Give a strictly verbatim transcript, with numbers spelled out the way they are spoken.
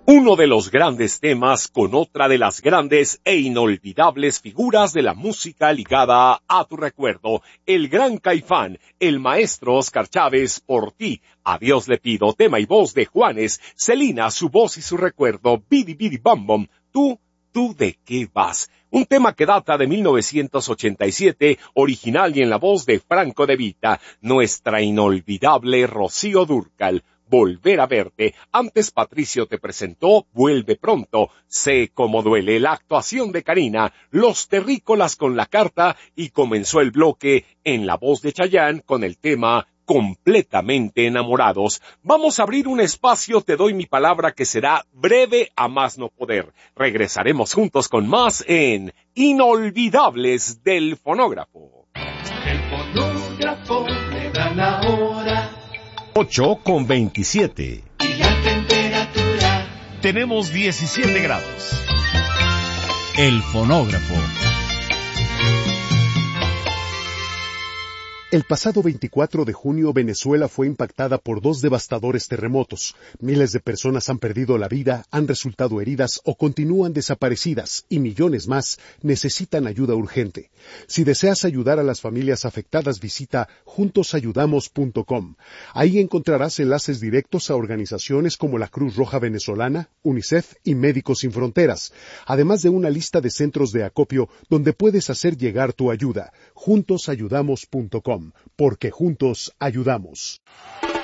Uno de los grandes temas con otra de las grandes e inolvidables figuras de la música ligada a tu recuerdo, el gran Caifán, el maestro Oscar Chávez, Por ti, a Dios le pido, tema y voz de Juanes, Celina, su voz y su recuerdo, Bidi Bidi Bam Bam, tú, tú de qué vas. Un tema que data de mil novecientos ochenta y siete, original y en la voz de Franco De Vita, nuestra inolvidable Rocío Dúrcal. Volver a verte. Antes Patricio te presentó Vuelve pronto. Sé cómo duele, la actuación de Karina, Los Terrícolas con la carta y comenzó el bloque en la voz de Chayanne con el tema Completamente enamorados. Vamos a abrir un espacio, te doy mi palabra que será breve a más no poder. Regresaremos juntos con más en Inolvidables del Fonógrafo. El fonógrafo me da la hora. ocho con veintisiete. Y la temperatura. Tenemos diecisiete grados. El fonógrafo. El pasado veinticuatro de junio, Venezuela fue impactada por dos devastadores terremotos. Miles de personas han perdido la vida, han resultado heridas o continúan desaparecidas, y millones más necesitan ayuda urgente. Si deseas ayudar a las familias afectadas, visita juntos ayudamos punto com. Ahí encontrarás enlaces directos a organizaciones como la Cruz Roja Venezolana, UNICEF y Médicos Sin Fronteras, además de una lista de centros de acopio donde puedes hacer llegar tu ayuda. juntos ayudamos punto com, porque juntos ayudamos.